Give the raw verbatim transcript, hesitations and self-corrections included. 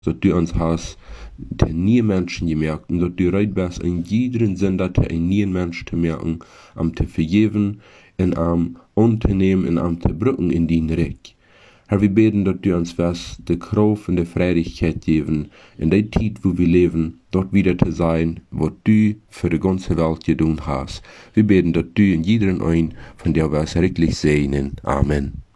dat du ons hast der nie Menschen gemerkt und dat du reit bist, in jederen Sinn, dat ein nie Mensch zu merken, am zu vergeben, und am unternehmen und am zu brücken in den Reich. Herr, wir beten, dass du uns was die Kraft und die Freudigkeit geben, in der Zeit, wo wir leben, dort wieder zu sein, was du für die ganze Welt getan hast. Wir beten, dass du in jedem einen von dir was wirklich segnen. Amen.